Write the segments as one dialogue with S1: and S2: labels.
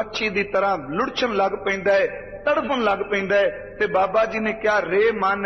S1: मच्छी की तरह लुढ़चन लग पैंदा है, तड़फन लग पैंदा है। ते बाबा जी ने कहा, रे मन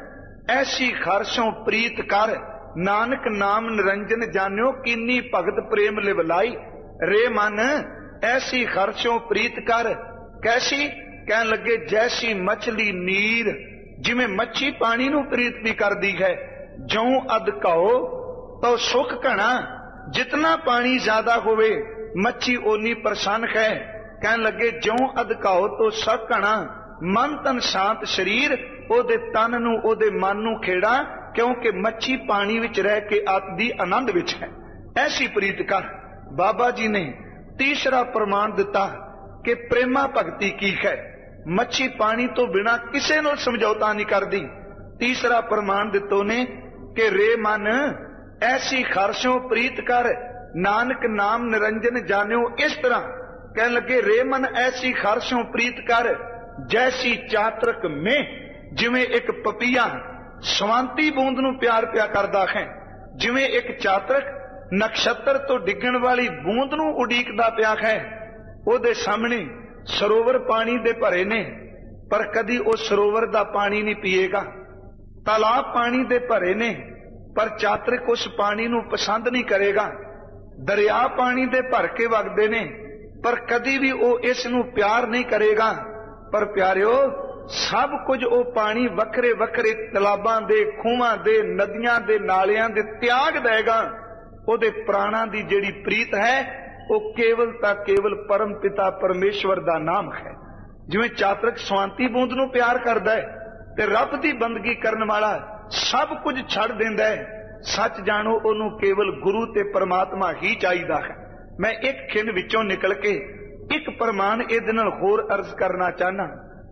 S1: ऐसी खरशों प्रीत कर, नानक नाम निरंजन जान्यो कीनी भगत प्रेम लिवलाई। रे मन ऐसी खरशों प्रीत कर, कैसी? कहन लगे जैसी मछली नीर, जिमें मच्छी पानी नू प्रीत भी कर दी है। ज्यों अध कहो तो सुख घना, जितना पानी ज्यादा होवे मच्छी ओनी प्रसन्न है। कहन लगे ज्यों अध कहो तो सुख घना, मन तन शांत शरीर, ओदे तन नू ओदे मन नू खेड़ा, क्योंकि मच्छी पानी विच रह के आत्दी आनंद विच है। ऐसी प्रीत कर। बाबा जी ने तीसरा प्रमाण दिता कि प्रेमा भगती की है। मच्छी पानी तो बिना किसे नाल समझौता नहीं करदी। तीसरा प्रमाण दितो ने कि रे मन ऐसी खरशों प्रीत कर, नानक नाम निरंजन जान्यो। इस तरह कहने लगे रे मन ऐसी खरशों प्रीत कर, जैसी चातरक में, जिवें एक पपीहा स्वांती बूंद नू प्यार प्या करदा है, जिवें एक चातरक नक्षत्र तो डिगण वाली बूंद नू उडीकदा प्या है। ओदे सामने सरोवर पानी दे भरे ने, पर कदी उस सरोवर दा पानी नहीं पिएगा। तालाब पानी दे भरे ने, पर चातरक उस पानी नू पसंद नहीं करेगा। दरिया पानी दे भर के वगदे ने, पर कदी भी वो इस नू प्यार नहीं करेगा। पर प्यारिओ, सब कुछ वो पानी वखरे वखरे तलाबां दे, खूहां दे, नदियां दे, नालियां दे त्याग देगा। ओदे प्राणां दी जिहड़ी प्रीत है वो केवल ता केवल परम पिता परमेश्वर दा नाम है। जिवें चातरक स्वांती बूंद नू प्यार करदा है ते रब दी बंदगी करन वाला सब कुछ छड़ दिंदा है, सच जानो ओनू केवल गुरु ते परमात्मा ही चाहिदा है। मैं एक खिंड विचों निकल के एक प्रमाण इहदे नाल होर अर्ज करना चाहना।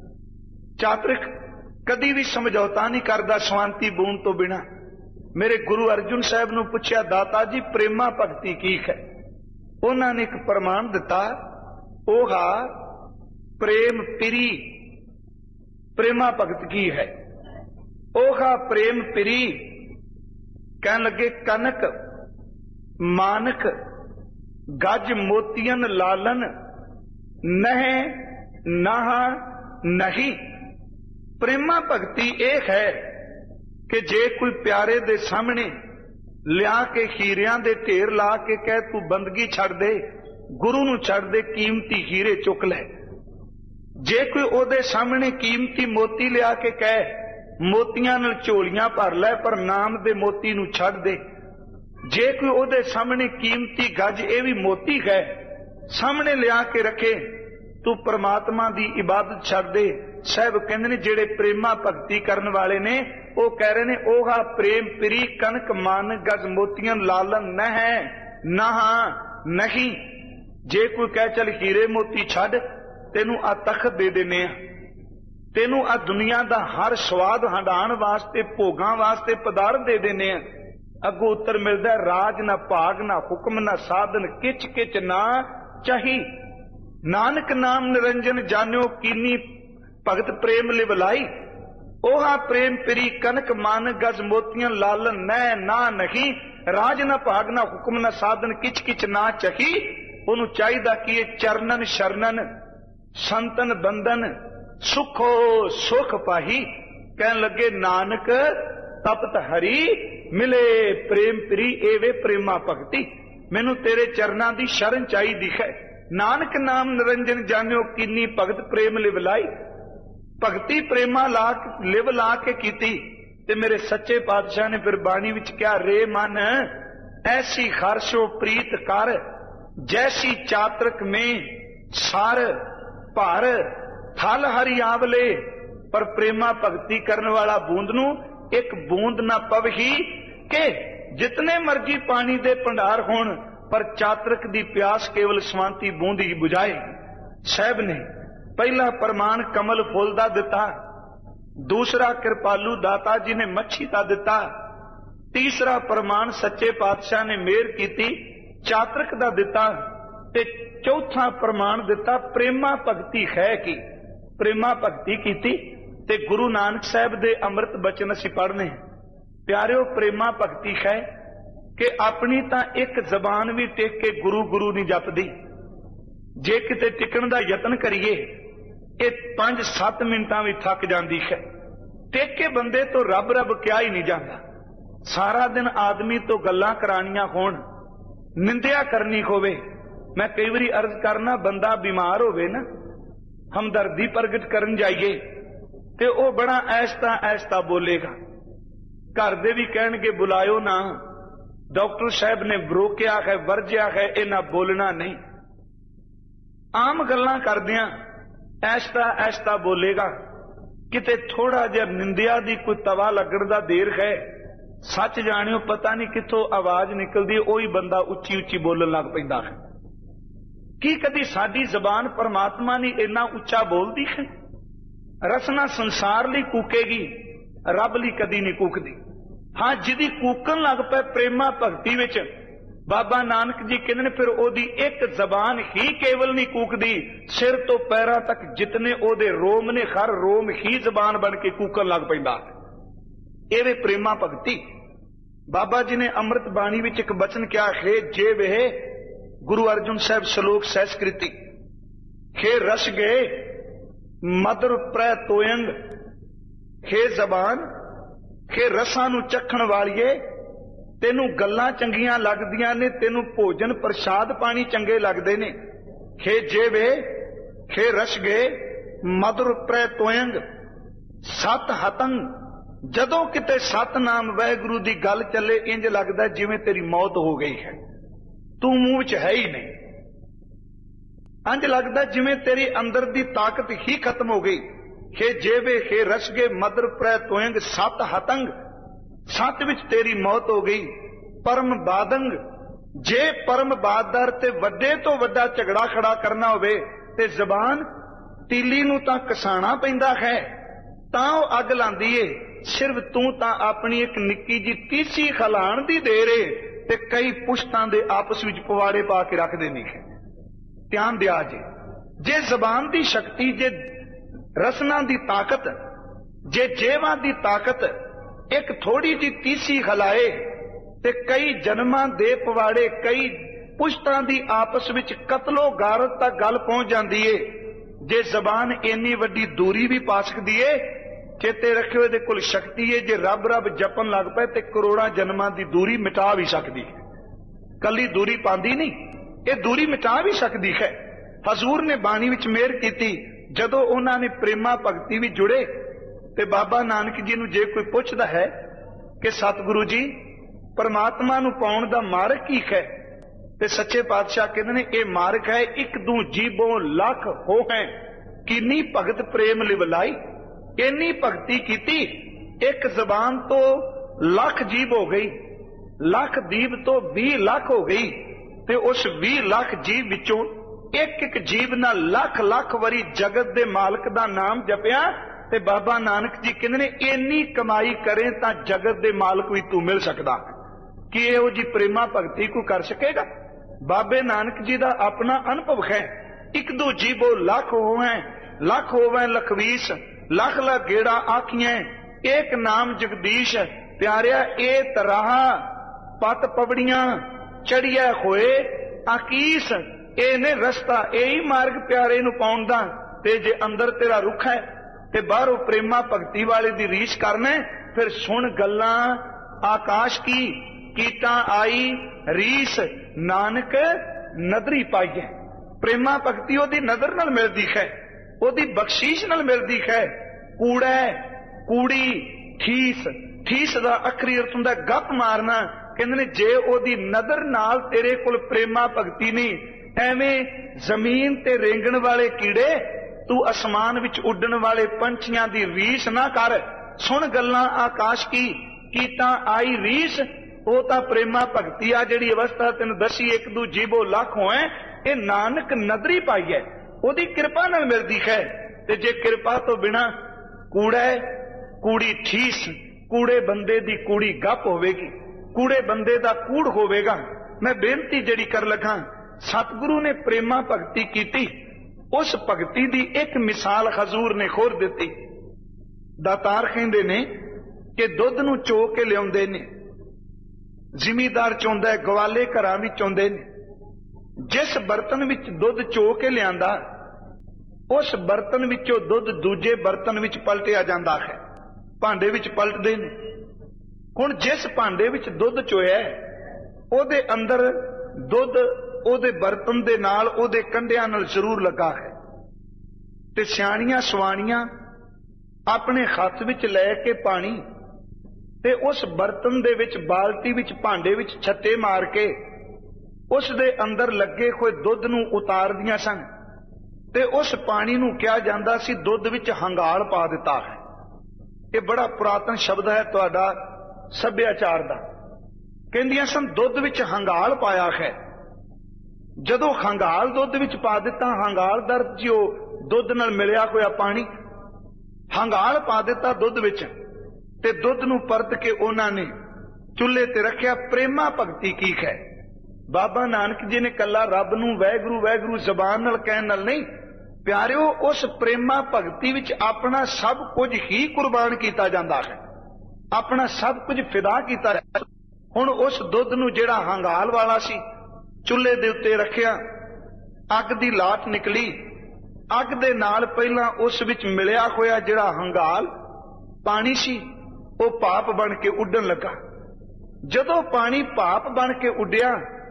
S1: चातरक कदी भी समझौता नहीं करदा स्वांती बूंद तो बिना। मेरे गुरु अर्जुन साहब नू पुछया, दाता जी प्रेमा भगती की है? उन्होंने एक प्रमाण दिता, ओहा प्रेम पिरी प्रेमा भगत की है। ओहा प्रेम पिरी। कहन लगे कनक मानक गज मोतियन लालन, नह नाहा नहीं। प्रेमा भगती एक है कि जे कोई प्यारे दे सामने लिया के हीरियां दे ढेर ला के कह तू बंदगी छड़ दे, गुरु नू छड़ दे, कीमती हीरे चुक ले। जे कोई ओदे सामने कीमती मोती लिया के कह मोतियां नाल झोलियां भर लै, पर नाम दे मोती नू छड़ दे। जे कोई ओदे सामने कीमती गज, ये भी मोती है, सामने लिया के रखे, तू परमात्मा दी इबादत छड़ दे। साहब कहंदे ने जेड़े प्रेमा भगती करन वाले ने, वो कह रहे ने ओहा प्रेम पिरी कनक मान गज मोतियन लालन न है नहा नहीं। जे कोई कह चल हीरे मोती छड़, तेनू आ तखत दे देने, तेनू आ दुनिया दा हर स्वाद हंडाण वास्ते, भोगां वास्ते पदार्थ दे देने, अगों उत्तर मिलदा राज ना भाग ना हुक्म ना साधन किच किच ना चाही। नानक नाम निरंजन जान्यो कीनी भगत प्रेम लिवलाई। ओहा प्रेम पिरी कनक मान गज मोतियन लालन न ना नहीं। राज ना भाग ना हुक्म ना साधन किच किच ना चाही। ओनू चाहिदा कि ये चरणन शरणन संतन बंधन सुखो सुख पाही। कहन लगे नानक तपत हरी मिले प्रेम पिरी, एवे प्रेमा भगती। मैनू तेरे चरना दी शरण चाहिदी है। नानक नाम निरंजन जान्यो कीनी भगत प्रेम लिवलाई। भगती प्रेमा लिव ला के कीती। ते मेरे सच्चे पातशाह ने फिर बाणी विच कहा, रे मन ऐसी खरशो प्रीत कर, जैसी चातरक में सार भार थल हरि आवले। पर प्रेमा भगती करने वाला बूंद नू एक बूंद ना पवही के जितने मर्जी पानी दे भंडार होण, पर चातरक दी प्यास केवल स्वांती बूंद ही बुझाए। साहब ने पहला प्रमाण कमल फूल दा दिता, दूसरा कृपालू दाता जी ने मच्छी दा दिता, तीसरा प्रमाण सच्चे पातशाह ने मेहर कीती चातरक दा दिता, ते चौथा प्रमाण दिता प्रेमा भगती है की। प्रेमा भगती कीती ते गुरु नानक साहब दे अमृत बचन असीं पढ़ने। प्यारिओ प्रेमा भगती है कि अपनी तां एक जबान भी टेक के गुरु गुरु नहीं जपदी, जे किते टिकण दा यतन करिए ये 5-7 मिनटां भी थक जांदी है। टेक के बंदे तो रब रब क्या ही नहीं जाता। सारा दिन आदमी तो गल्लां करानियां होण, निंदिया करनी होवे। मैं कई बारी अर्ज करना, बंदा बीमार होवे ना, हमदर्दी प्रगट करन जाइए ते ओ बड़ा ऐसता ऐसता बोलेगा। घर दे भी कहणगे बुलायो ना, डॉक्टर साहब ने रोकिया है, वर्जिया है, इन्हां बोलना नहीं। आम गल्लां करदियां ऐसता ऐसता बोलेगा। किते थोड़ा जिहा निंदिया दी कोई तवा लगण दा देर है, सच जाणियो पता नहीं कित्थों आवाज निकलदी, ओही बंदा उच्ची उच्ची बोलण लग पैंदा है। की कदी साडी जबान परमात्मा ने इन्ना उच्चा बोलदी है? रसना संसार लई कूकेगी, रब लई कदी नहीं कूकदी। हाँ, जिहदी कूकन लग पए प्रेमा भगती विच, बाबा नानक जी कहंदे ने फिर ओदी एक जबान ही केवल नहीं कूकदी, सिर तो पैरां तक जितने ओदे रोम ने, हर रोम ही जबान बन के कूकन लग पैंदा। ਇਹ ਵੇ प्रेमा भगती। बाबा जी ने अमृत बाणी विच एक बचन क्या है, जे वे गुरु अर्जुन साहब श्लोक सहस्कृति, हे रस गए मधुर प्रै तोयंग, हे जबान, हे रसां नूं चखण वालिए, तेनू गल्लां चंगियां लगदियां ने, तेनू भोजन प्रसाद पानी चंगे लगदे ने। हे जेवे, हे रस गए मधुर प्रै तोयंग, सत हतंग, जदों किते सतनाम वाहिगुरू दी गल चले इंज लगदा जिवें तेरी मौत हो गई है, तू मूंह विच है ही नहीं। इंज लगदा जिवें तेरी अंदर दी ताकत ही खत्म हो गई। हे जेवे, हे रस गए मधुर प्रै तोयंग, सत हतंग, सत विच तेरी मौत हो गई। परम बादंग, जे परम बादर ते वड्डे तो वड्डा झगड़ा खड़ा करना होवे ते जबान तीली नूं तां कसाणा पैंदा है, तां ओह अग लांदी है। सिर्फ तू तां अपनी एक निक्की जी तीसी खलाण दी देर है ते कई पुश्तां दे आपस विच पवाड़े पा के रख देनी है। ध्यान दिया जे जबान दी शक्ति, जे रसना दी ताकत, जे जेवां दी ताकत एक थोड़ी जी तीसी खलाए ते कई जन्मां दे पवाड़े, कई पुश्तां दी आपस विच कतलो गारत तक गल पहुंच जांदी है। जे जबान इन्नी वड्डी दूरी भी पा सकदी है, चेते रखियो इहदे कोल शक्ति है, जे रब रब जपन लग पए ते करोड़ां जन्मां दी दूरी मिटा भी सकदी है। कली दूरी पांदी नहीं, ये दूरी मिटा भी सकदी है। हजूर ने बाणी विच मेहर कीती, जदों उन्हां ने प्रेमा भगती विच जुड़े ते बाबा नानक जी नूं जे कोई पुछदा है कि सतगुरु जी परमात्मा नूं पाउण दा मार्ग की है, ते सच्चे पातशाह कहंदे ने ये मार्ग है, एक दू जीबों लख हो है, किन्नी भगत प्रेम लिवलाई। इन्नी भगती कीती, एक जबान तो लख जीब हो गई, लख दीब तो 20 लाख हो गई, ते उस 20 लाख जीव विचों एक एक जीव ना लख लख वारी जगत दे मालक दा नाम जपिया। ते बाबा नानक जी कहंदे ने इन्नी कमाई करें तां जगत दे मालक भी तू मिल सकदा। कि इहो जी प्रेमा भगती को कर सकेगा? बाबे नानक जी दा अपना अनुभव है। एक दो जीबो लख होवे, लख होवे लखवीस, लख लख गेड़ा आखियां, एक नाम जगदीश, प्यारिया ए तराहा पत पवड़ियां, चढ़िया होए आकीस, ए ने रस्ता, यही मार्ग प्यारे नूं पाउण दा। ते जे अंदर तेरा रुख है ते बाहरों प्रेमा भगती वाले दी रीस करना, फिर सुन गल्लां आकाश की, कीटां आई रीस, नानक नदरी पाईए। प्रेमा भगती ओदी नजर नाल मिलदी है, ओदी बख्शीश नाल मिलदी है। कूड़ा कूड़ी ठीस, ठीस दा अखरी अर्थ हुंदा गप मारना। कहंदे ने जे ओदी नजर नाल तेरे कोल प्रेमा भगती नहीं, एवें जमीन ते रेंगण वाले कीड़े, तू आसमान विच उड्डण वाले पंछियां दी रीस ना कर। सुन गल्लां आकाश की, कीटां आई रीस, वो तां प्रेमा भगती आ जिहड़ी अवस्था तैनूं दसी, एक दू जीबो लख होए, ये नानक नदरी पाई है, ओदी किरपा नाल मिलदी है। ते जे किरपा तो बिना कूड़ा कूड़ी ठीस, कूड़े बंदे दी कूड़ी गप होवेगी, कूड़े बंदे दा कूड़ होवेगा। मैं बेनती जिहड़ी कर लगा, सतगुरु ने प्रेमा भगती कीती, उस भगती दी एक मिसाल हजूर ने खोर दिती। दातार कहंदे ने कि दुध नूं चो के लियाउंदे ने, जिमीदार चोंदा है, गवाले घरां विच चोंदे ने, जिस बर्तन विच दुध चो के लियांदा उस बर्तन विचों दुध दूजे बर्तन विच पलटिया जांदा है, भांडे विच पलटदे ने। हुण जिस भांडे विच दुध चोया ओदे अंदर दुध ओदे बर्तन दे नाल ओदे कंढियां नाल जरूर लगा है। ते सियाणियां सवाणियां अपने हत्थ विच लै के पानी ते उस बर्तन दे विच बाल्टी विच भांडे विच छत्ते मार के उस दे अंदर लगे होए दुध नूं उतार दियां सन ते उस पानी नूं कहा जांदा सी दुध विच हंगाल पा दिता है। ये बड़ा पुरातन शब्द है तुहाडा सभ्याचार दा। कहंदियां सन दुध विच हंगाल पाया है। जदों हंगाल दुध विच पा दिता, हंगाल दर जो दुध नाल मिलिया होया पानी हंगाल पा दिता दुध विच ते दुध नूं परत के उन्हां ने चुल्हे ते रखिया। प्रेमा भगती की है। बाबा नानक जी ने कला रब नूं वैगुरू वैगुरू जबान नाल कहण नाल नहीं, प्यारिओ उस प्रेमा भगती विच अपना सब कुछ ही कुर्बान किया जाता है, अपना सब कुछ फिदा किया। हुण उस दुध नूं जिहड़ा हंगाल वाला सी चुल्हे दे उत्ते रखिया, अग दी लाट निकली, अग दे नाल पहलां उस विच मिलिया होया जिहड़ा हंगाल पानी सी वो भाप बन के उड्डण लगा। जदों पानी भाप बन के उड्डिया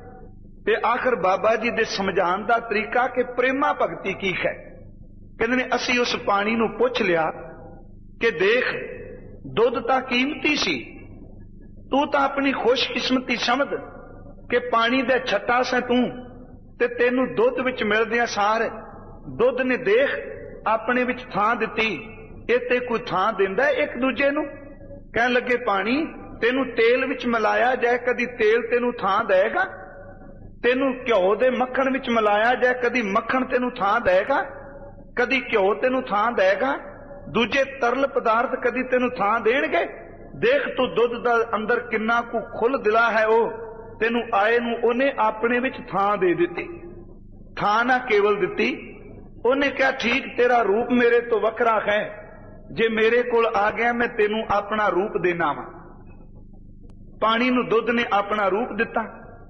S1: ते आखिर बाबा जी दे समझाण दा तरीका कि प्रेमा भगती की है। कहंदे ने असीं उस पानी नूं पुछ लिया कि देख दुध तां कीमती सी, तू तां अपनी खुशकिस्मती समझ कि पानी दे छट्टा सैं तू ते तैनूं दुध विच मिलदियां सार दुध ने देख अपने विच थां दित्ती, इत्ते कोई थां दिंदा एक दूजे नूं। कहण लगे पानी तेनू तेल विच मिलाया जाए कदी तेल तेनू थां देगा, तेनू घ्यो दे मक्खण विच मिलाया जाए कदी मक्खण तेनू थां देगा, कदी घ्यो तेनू थां देगा, दूजे तरल पदार्थ कदी तेनू थां देणगे। देख तू दुध दा अंदर किन्ना कु खुल दिला है, वो तेनू आए नू ओने अपने विच थां दे दित्ती। थां ना केवल दित्ती, ओने कहा ठीक तेरा रूप मेरे तो वखरा है, जे मेरे कोल आ गया मैं तेनू अपना रूप देना वा। पानी नू दुध ने अपना रूप दिता।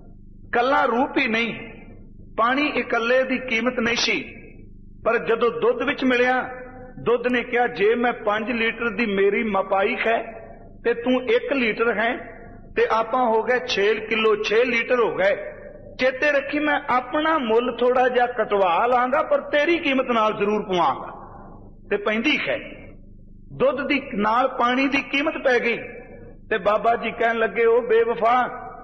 S1: कला रूप ही नहीं, पानी इकल्ले दी कीमत नहीं सी, पर जदों दुध विच मिलिया दुध ने कहा जे मैं 5 लीटर दी मेरी मपाई है ते तू 1 लीटर है ते आपां हो गए 6 किलो 6 लीटर हो गए। चेते रखी मैं अपना मुल थोड़ा जा कटवा लांगा पर तेरी कीमत नाल जरूर पवांगा। ते पैंदी है दुध दी नाल पानी दी कीमत पै गई। ते बाबा जी कहन लगे ओ बेवफा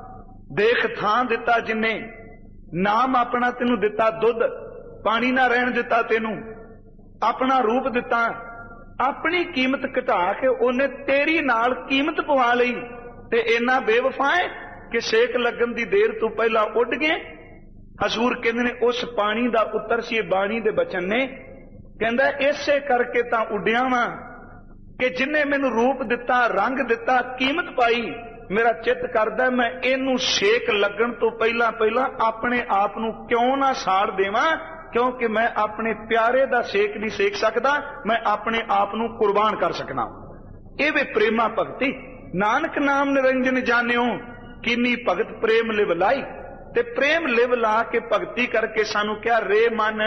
S1: देख थां दिता जिन्ने, नाम अपना तेनू दिता, दुध पानी ना रहन दिता, तेनू अपना रूप दिता, अपनी कीमत घटा के उन्हें तेरी नाल कीमत पवा लई। ते इन्ना बेवफा है कि सेक लगन दी देर तो पहला उड़ गए। हजूर कहंदे ने उस पानी दा उत्तर सी बाणी दे बचन ने, कहंदा इसे करके तां उड्डिया वां कि जिन्हें मैनू रूप दिता, रंग दिता, कीमत पाई, मेरा चित करदा मैं इनू सेक लगन तो पहला पहला अपने आप नू क्यों ना साड़ देवां, क्योंकि मैं अपने प्यारे दा सेक नहीं सेक सकदा, मैं अपने आप नू कुर्बान कर सकना। ये वे प्रेमा भगती। नानक नाम निरंजन जानियो किन्नी भगत प्रेम लिव लाई। ते प्रेम लिव ला के भगती करके सानू क्या रे मन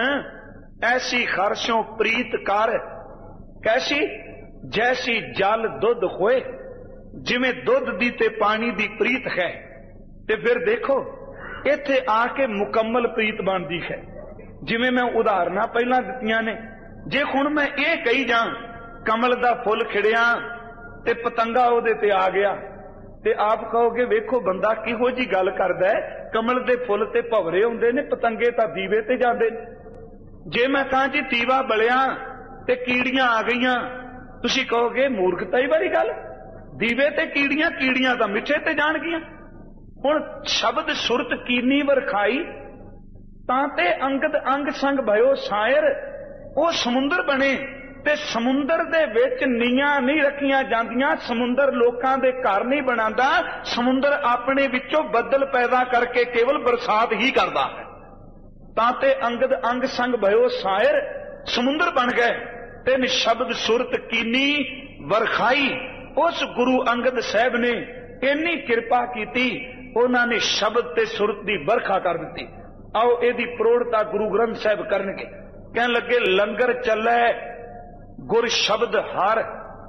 S1: ऐसी खरशों प्रीत कर, कैसी जैसी जल दुध होए, जिमें दुध दी ते पानी दी प्रीत है। ते फिर देखो इत्थे आके मुकम्मल प्रीत बनदी है। जिमें मैं उदाहरणा पहला दित्तियां ने, जे हुण मैं ये कही जा कमल दा फुल खिड़िया ते पतंगा ओदे ते आ गया ते आप कहोगे वेखो बंदा किहो जी गल करदा है, कमल दे फुल ते भवरे हुंदे ने, पतंगे तां दीवे ते जांदे ने। जे मैं कहां जी दीवा बलिया ते कीड़ियां आ गईयां, तुसीं कहोगे मूर्खता वाली गल, दीवे ते कीड़ियां, कीड़ियां तां मिੱਠੇ ते जाणगियां। हुण शब्द सुरत कीनी वरखाई तां ते अंगद अंग संग भयो शायर, वो समुंदर बने ते समुंदर दे विच नीआं नहीं रखियां जांदियां, समुंदर लोकां दे घर नहीं बनांदा, समुंदर अपने विचों बदल पैदा करके केवल बरसात ही करदा है। तां ते अंगद अंग संग भयो शायर, समुंदर बन गए। तिन शब्द सुरत कीनी वरखाई, उस गुरु अंगद साहब ने इन्नी कृपा की, उन्होंने शब्द ते सुरत की बरखा कर दी। आओ इहदी प्रोढ़ता गुरु ग्रंथ साहिब करनगे। कहन लगे लंगर चलै गुर शब्द हर,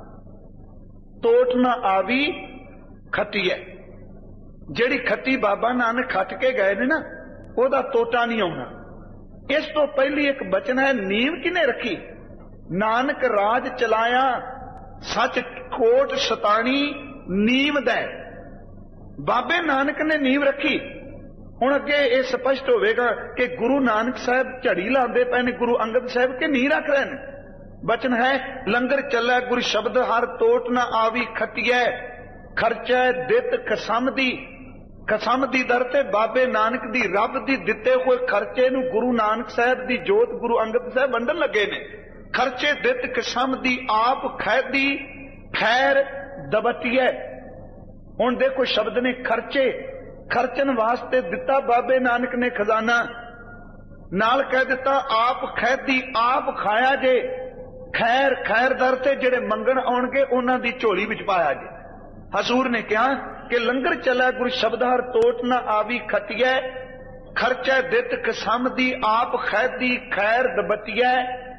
S1: टोट न आवी खतीए। जिहड़ी खती बाबा नानक खट के गए ने ना, ओहदा टोटा नहीं आउणा। इस तो पहली एक बचन है, नींव किने रखी? नानक राज चलाया सच कोट सतानी नींव दै। बाबे नानक ने नींव रखी। हुण अगे यह स्पष्ट होवेगा कि गुरु नानक साहब झड़ी लांदे पए ने गुरु अंगद साहब के नींव रख रहे हैं। बचन है, लंगर चलै गुरु शब्द हर, टोट न आवी खतीए। खर्चा दित खसम दी, खसम दी दर ते बाबे नानक दी रब दी दिते हुए खर्चे नूं गुरु नानक साहब दी जोत गुरु अंगद साहब वंडन लगे ने। खर्चे दित खसम दी आप खैदी खैर दबटिए। हुण देखो शब्द ने खर्चे, खर्चन वास्ते दिता बाबे नानक ने खजाना, नाल कह दिता आप खैदी आप खाया जे। खैर खैर दर ते जिहड़े मंगण आउणगे उन्हां दी झोली विच पाया जे। हजूर ने कहा कि लंगर चला गुरु शब्द हर, टोट न आवी खटिए। खर्चा दित खसम दी आप खैदी खैर दबटिए।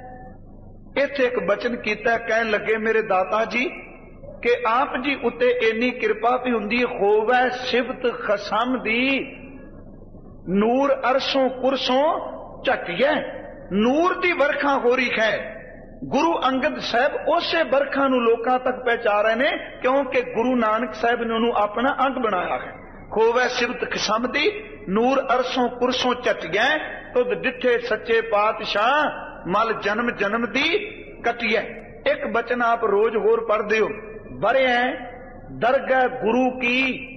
S1: इत्थे एक बचन कीता, कहन लगे मेरे दाता जी कि आप जी उत्ते इन्नी कृपा भी हुंदी होवे सिफत खसम दी, नूर अरसों कुरसों झटिए। नूर दी वर्खा हो रही है। गुरु अंगद साहब उसे बरखा नूं लोकां तक पहुंचा रहे ने, क्योंकि गुरु नानक साहब ने उन्होंने अपना अंग बनाया है। खोवै सिफत खसम दी, नूर अरसों कुरसों झटिए। तुद डिठे सच्चे पातशाह, मल जन्म जन्म दी कटिए। एक बचन आप रोज होर पढ़दे हो, बरे दरगाह गुरु की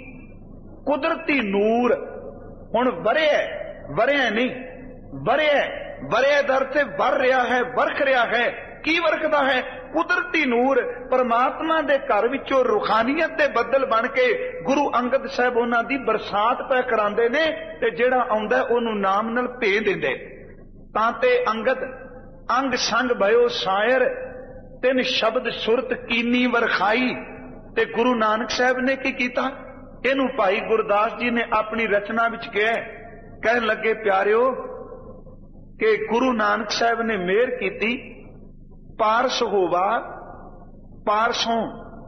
S1: कुदरती नूर। हुण बरे नहीं, बरे दर से वर रहा है, वर्ख रहा है। की वर्खदा है? कुदरती नूर। परमात्मा दे घर विचों रूहानियत दे बदल बन के गुरु अंगद साहब उन्हां दी बरसात पै करांदे ने, ते जिहड़ा आउंदा उहनूं नाम नाल भे दिंदे। तां ते अंगद अंग संग भयो शायर, तिन शब्द सुरत कीनी वरखाई। ते गुरु नानक साहब ने की कीता? इहनूं भाई गुरदास जी ने अपनी रचना विच कहा, कहन लगे प्यारिओ कि गुरु नानक साहब ने मेहर कीती, पारस होवा पारसों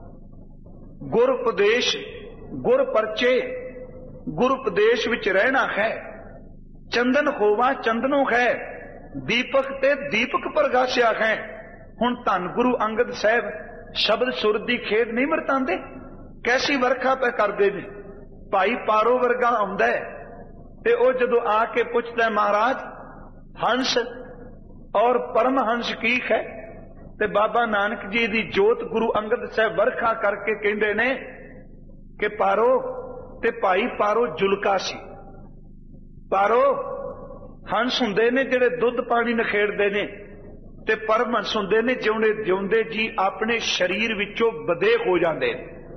S1: गुर उपदेश गुर परचे, गुर उपदेश विच रहना है। चंदन होवा चंदनों है, दीपक ते दीपक प्रगासिया है। हुण धन गुरु अंगद साहब शब्द सुर दी खेड नहीं वरतांदे, कैसी वर्खा पे करदे ने। भाई पारो वर्गा आउंदा है ते ओ जदों आके पुछदा है महाराज हंस और परमहंस की है, ते बाबा नानक जी दी जोत गुरु अंगद साहब वर्खा करके कहंदे ने कि पारो ते भाई पारो जुलका सी। पारो हंस हुंदे ने जिहड़े दुध पानी नखेड़दे ने, ते परमहंस हुंदे ने जिउंदे जिउंदे जी अपने शरीर विचों बदे हो जांदे।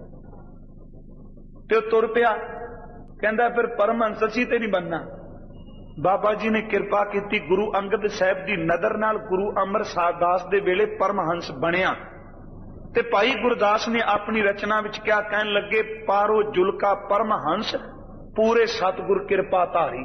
S1: ते तुर पिया, कहंदा फिर परमहंस असीं ते नहीं बनना। बाबा जी ने किरपा की, गुरु अंगद साहब की नदर नाल गुरु अमरदास दास दे वेले परमहंस बनिया। ते भाई गुरदास ने अपनी रचना विच क्या कहन लगे, पारो जुलका परमहंस पूरे सतगुर किरपा धारी।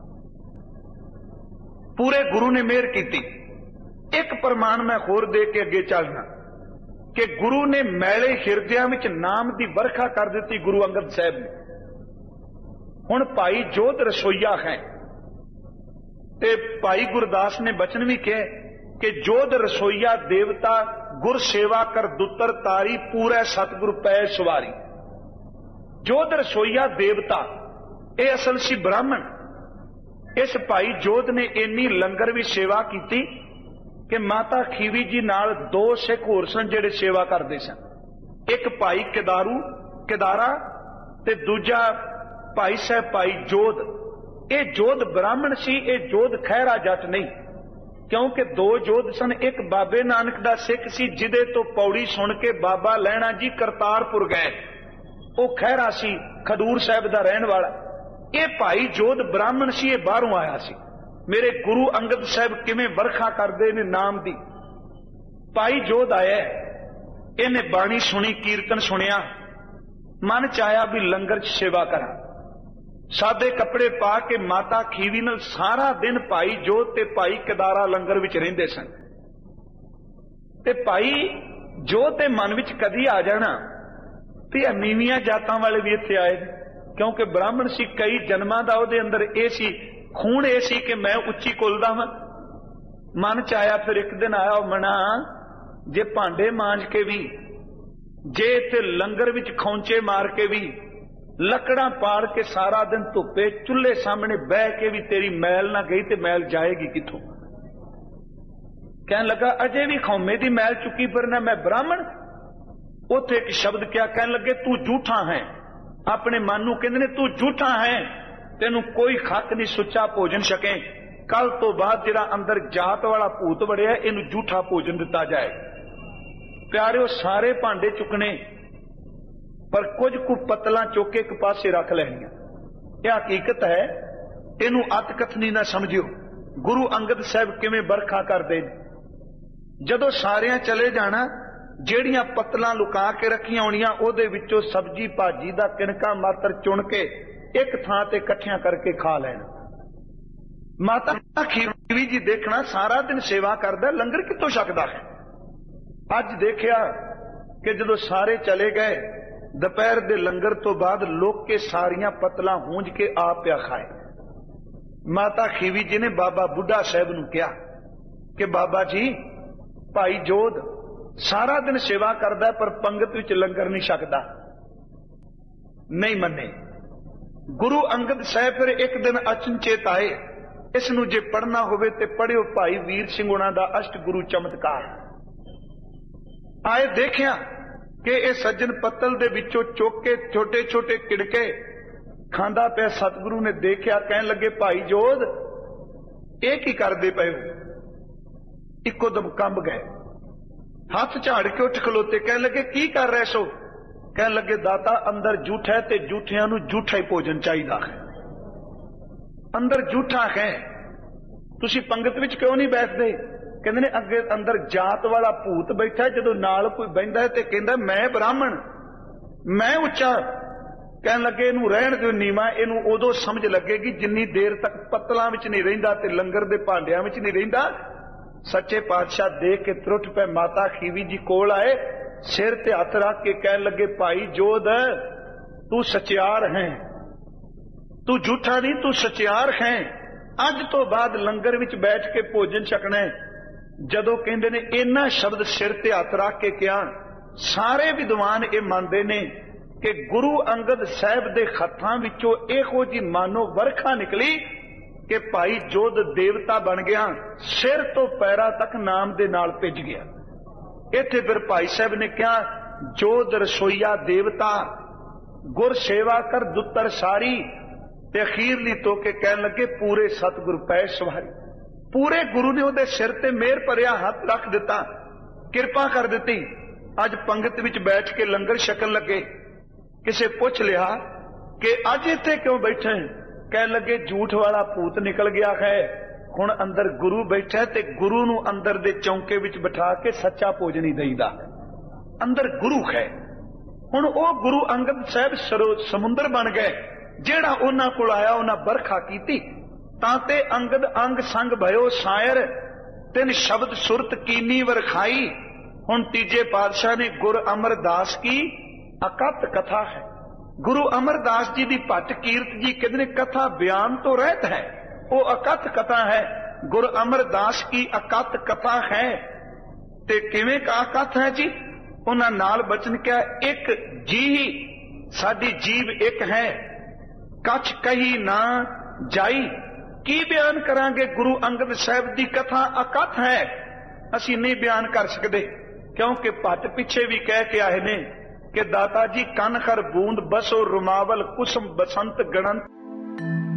S1: पूरे गुरु ने मेहर की। एक प्रमाण मैं होर दे के अगे चलना कि गुरु ने मैले हिरदियां विच नाम की वर्खा कर दी गुरु अंगद साहब ने। हुण भाई जोध रसोईया है, ते भाई गुरदास ने बचन भी कहे कि जोध रसोईया देवता गुर सेवा कर दुतर तारी, पूरे सतगुर पै सवारी। जोध रसोईया देवता ये असल सी ब्राह्मण। इस भाई जोध ने इन्नी लंगर भी सेवा की कि माता खीवी जी नाल दो सिख होर सन जिहड़े सेवा करते सन। एक भाई किदारा ते दूजा भाई साहब भाई जोध। ये जोध ब्राह्मण सी, ये जोध खैरा जट नहीं, क्योंकि दो जोध सन। एक बाबे नानक दा सिख सी जिदे तो पौड़ी सुन के बाबा लैणा जी करतारपुर गए, वो खैरा सी, खडूर साहब दा रहन वाला। ये भाई जोध ब्राह्मण सी, ये बाहरों आया सी। मेरे गुरु अंगद साहब किवें वर्खा करदे ने नाम दी। भाई जोध आया, इन्हें बाणी सुनी, कीर्तन सुनिया, मन च आया भी लंगर च सेवा करा। सादे कपड़े पा के माता खीवी नाल सारा दिन भाई जोध ते भाई केदारा लंगर विच रहिंदे सन। ते भाई जोध दे मन विच कदी आ जाना ते नीवियां जातां वाले भी इत्थे आए, क्योंकि ब्राह्मण सी, कई जन्मां दा उहदे अंदर ये सी, खून ये सी कि मैं उच्ची कुल दा हां। मन च आया, फिर एक दिन आया मना, जे भांडे मांज के भी, जे इत्थे लंगर विच खौंचे मार के भी, लकड़ा पाड़ के सारा दिन धुप्पे चुल्हे सामने बह के भी तेरी मैल ना गई, ते मैल जाएगी किथों? कहन लगा अजे भी खौमे दी मैल चुकी फिरना, मैं ब्राह्मण। उथे एक शब्द क्या कहन लगे, तू झूठा है। अपने मन नूं कहंदे ने तू झूठा है, तेनू कोई खक नहीं सुच्चा भोजन छके। कल तो बाद जिहड़ा अंदर जात वाला भूत वड़िया, इनू झूठा भोजन दिता जाए। प्यारिओ, सारे भांडे चुकने, पर कुछ कु पतला चुक के एक पासे रख लैनियां। यह हकीकत है, इनू अतकथनी ना समझियो। गुरु अंगद साहब किवें बरखा करदे ने, जदों सारियां चले जाना, ਜਿਹੜੀਆਂ पतलां लुका के रखियां होणीਆਂ, ਉਹਦੇ ਵਿੱਚੋਂ सब्जी भाजी ਦਾ किनका मात्र चुन के एक थां ते इकट्ठियां करके खा लेना। माता खीवी जी देखना सारा दिन सेवा करदा, लंगर कितों छकदा है। अज देखिया कि जदों सारे चले गए, दोपहर दे लंगर तो बाद लोग के सारियां पतलां हूंज के आप पिया खाए। माता खीवी जी ने बाबा बुढ़ा साहब नूं कहा कि बाबा जी, भाई जोध सारा दिन सेवा करदा पर पंगत विच लंगर नहीं छकदा। नहीं मन्ने। गुरु अंगद साहब फिर एक दिन अचनचेत आए, इसनूं जे पढ़ना होवे ते पढ़ियो भाई वीर सिंह उन्हां दा अष्ट गुरु चमत्कार। आए देखिया कि ये सज्जन पत्तल दे विचों चुक के छोटे छोटे किड़के खांदा पिया। सतगुरु ने देखिया, कहन लगे भाई जोध ये की करदे पए हो? इको दम कंब गए, हाथ झाड़ के उठ खलोते, कह लगे की कर रहे सो? कह लगे दाता अंदर झूठ है ते झूठियां नूं झूठा ही भोजन चाहिदा है। अंदर झूठा है, तुसी पंगत विच क्यों नहीं बैठदे? कहंदे ने अगे अंदर जात वाला भूत बैठा है, जदों नाल कोई बहिंदा है ते कहंदा मैं ब्राह्मण, मैं उच्चा। कहन लगे इनू रहण दिओ नीवा, इनू उदों समझ लगेगी जिन्नी देर तक पत्तलां विच नहीं रहिंदा ते लंगर दे भांडियां विच नहीं रहिंदा। सच्चे पातशाह देख के त्रुट पे माता खीवी जी कोल आए, सिर ते हथ रख के कहन लगे भाई जोध तू सचियार है, तू झूठा नहीं, तू सचियार है। अज तो बाद लंगर विच बैठ के भोजन छकना है। जदों कहंदे ने इन्ना शब्द सिर ते हथ रख के कहा, सारे विद्वान ये मानते ने कि गुरु अंगद साहब दे हत्थां विचों इहो जी मानो वरखा निकली कि भाई जोध देवता बन गया, सिर तो पैरा तक नाम दे नाल भिज गया। इत्थे फिर भाई साहब ने कहा, जोध रसोईया देवता, गुर सेवा कर दुत्तर सारी। ते अखीरली तो के कहन लगे पूरे सतगुर पै सवारी। पूरे गुरु ने उहदे सिर ते मेहर भरिया हाथ रख दिता, किरपा कर दी। अज पंगत विच बैठ के लंगर छकन लगे। किसे पुछ लिया कि अज इत्थे क्यों बैठे? कह लगे झूठ वाला भूत निकल गया है, हुण अंदर गुरु बैठा ते गुरु नूं अंदर दे चौंके विच बिठा के सच्चा भोजन ही दईदा। अंदर गुरु है। हुण ओ गुरु अंगद साहब समुंदर बन गए। जेड़ा उन्हां कोल आया उन्हां बरखा कीती, तांते अंगद अंग संग भयो सायर, तिन शब्द सुरत कीनी वरखाई। हुण तीजे पातशाह ने गुर अमरदास की अकत कथा है। गुरु अमरदास जी दी भट्ट कीरत जी कहते कथा बयान तो रहत है, वो अकथ कथा है। गुरु अमरदास की अकथ कथा है। ते किवें का अकथ है जी? उन्हां नाल बचन क्या, एक जी साडी जीव एक है, कछ कही ना जाई। की बयान करांगे? गुरु अंगद साहब दी कथा अकथ है, असी नहीं बयान कर सकते, क्योंकि भट्ट पिछे भी कह के आए ने कि दाता जी कन खर बूंद बसो रुमावल कुसुम बसंत गणंत।